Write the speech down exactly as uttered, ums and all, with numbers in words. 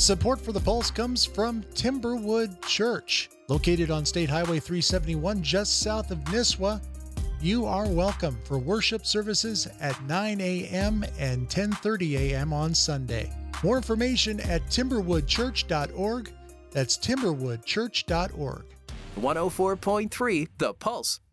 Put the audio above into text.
Support for the Pulse comes from Timberwood Church, located on State Highway three seventy-one just south of Nisswa. You are welcome for worship services at nine a.m. and ten thirty a.m. on Sunday. More information at timberwood church dot org. That's timberwood church dot org. one oh four point three The Pulse.